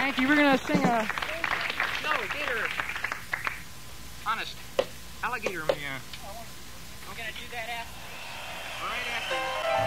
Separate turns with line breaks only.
Anki, we're gonna sing a...
No, gator. Honest. Alligator. Yeah.
We're gonna do that after.
Right after.